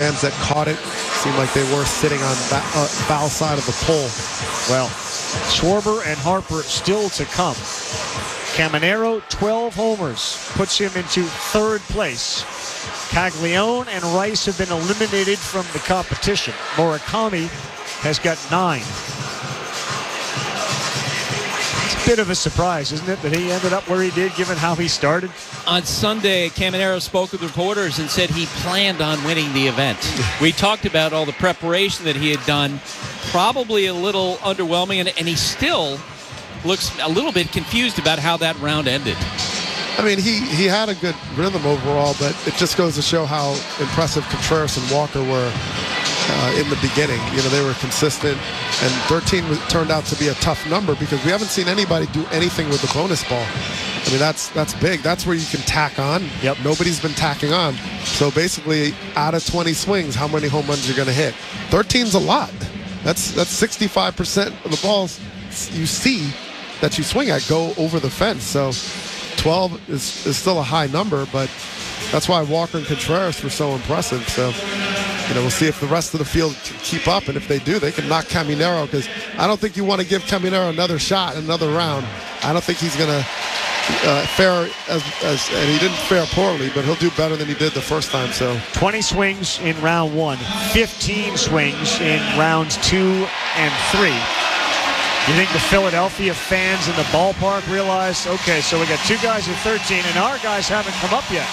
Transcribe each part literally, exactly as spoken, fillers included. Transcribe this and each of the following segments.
fans that caught it seemed like they were sitting on that uh, foul side of the pole. Well, Schwarber and Harper still to come. Caminero, twelve homers, puts him into third place. Caglione and Rice have been eliminated from the competition. Murakami has got nine. It's a bit of a surprise, isn't it, that he ended up where he did, given how he started? On Sunday, Caminero spoke with reporters and said he planned on winning the event. We talked about all the preparation that he had done, probably a little underwhelming, and, and he still looks a little bit confused about how that round ended. I mean, he, he had a good rhythm overall, but it just goes to show how impressive Contreras and Walker were uh, in the beginning. You know, they were consistent, and thirteen was, turned out to be a tough number because we haven't seen anybody do anything with the bonus ball. I mean, that's that's big. That's where you can tack on. Yep. Nobody's been tacking on. So basically, out of twenty swings, how many home runs you're going to hit? thirteen's a lot. That's that's sixty-five percent of the balls you see that you swing at go over the fence. So twelve is, is still a high number, but that's why Walker and Contreras were so impressive. So, you know, we'll see if the rest of the field can keep up, and if they do, they can knock Caminero, because I don't think you want to give Caminero another shot, another round. I don't think he's going to uh, fare as, as, and he didn't fare poorly, but he'll do better than he did the first time. So twenty swings in round one, fifteen swings in rounds two and three. You think the Philadelphia fans in the ballpark realize, okay, so we got two guys at thirteen, and our guys haven't come up yet?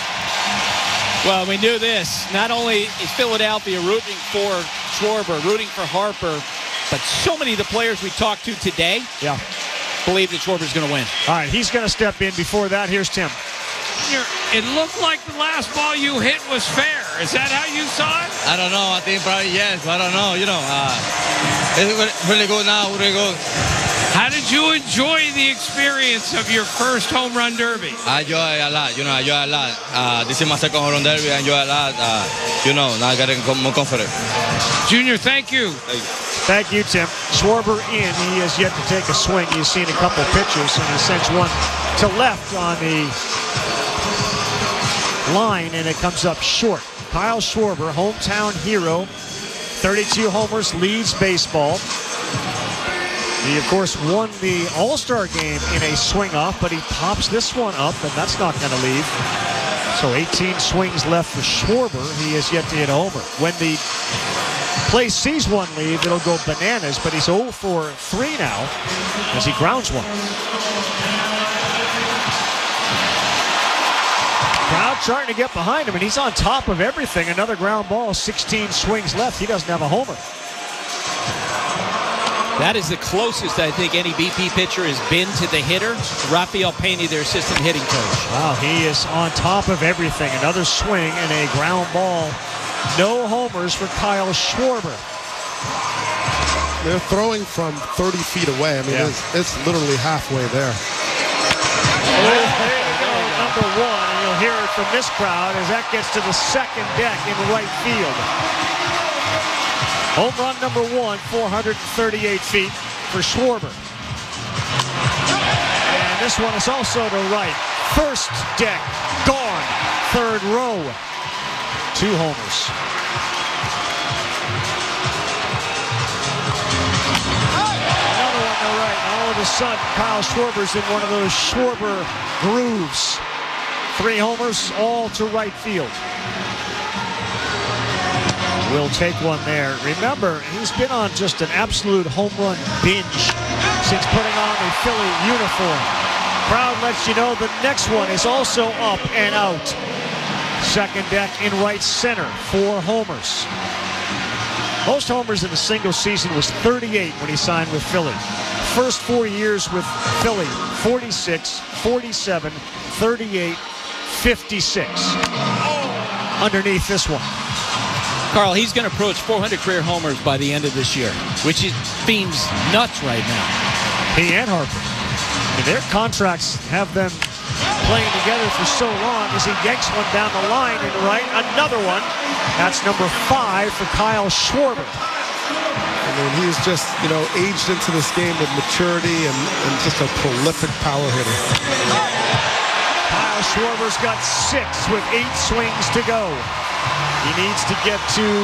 Well, we knew this. Not only is Philadelphia rooting for Schwarber, rooting for Harper, but so many of the players we talked to today yeah. believe that Schwarber's going to win. All right, he's going to step in. Before that, here's Tim. It looked like the last ball you hit was fair. Is that how you saw it? I don't know. I think probably yes, but I don't know. You know, uh, it's really good now. Really good. How did you enjoy the experience of your first home run derby? I enjoy a lot. You know, I enjoy a lot. Uh, this is my second home run derby. I enjoy a lot. Uh, you know, now I getting more confident. Junior, thank you. Thank you. Thank you, Tim. Schwarber in. He has yet to take a swing. He's seen a couple pitches, and he sends one to left on the line, and it comes up short. Kyle Schwarber, hometown hero, thirty-two homers, leads baseball. He, of course, won the All-Star game in a swing-off, but he pops this one up, and that's not going to leave. So eighteen swings left for Schwarber. He has yet to hit a homer. When the place sees one leave, it'll go bananas, but he's oh for three now as he grounds one. Crowd starting to get behind him, and he's on top of everything. Another ground ball, sixteen swings left. He doesn't have a homer. That is the closest I think any B P pitcher has been to the hitter. Rafael Pena, their assistant hitting coach. Wow, he is on top of everything. Another swing and a ground ball. No homers for Kyle Schwarber. they're throwing from thirty feet away. I mean, yeah. it's, it's literally halfway there. Oh, there you go, number one. And you'll hear it from this crowd as that gets to the second deck in right field. Home run number one, four hundred thirty-eight feet for Schwarber. And this one is also to right. First deck, gone. Third row, two homers. Another one to right. All of a sudden, Kyle Schwarber's in one of those Schwarber grooves. Three homers, all to right field. Will take one there. Remember, he's been on just an absolute home run binge since putting on the Philly uniform. Crowd lets you know the next one is also up and out. Second deck in right center, four homers. Most homers in a single season was thirty-eight when he signed with Philly. First four years with Philly, forty-six, forty-seven, thirty-eight, fifty-six. Underneath this one. Carl, he's going to approach four hundred career homers by the end of this year, which is, seems nuts right now. He and Harper. And their contracts have them playing together for so long as he yanks one down the line and right, another one. That's number five for Kyle Schwarber. I mean, he's just, you know, aged into this game with maturity and, and just a prolific power hitter. Kyle Schwarber's got six with eight swings to go. He needs to get to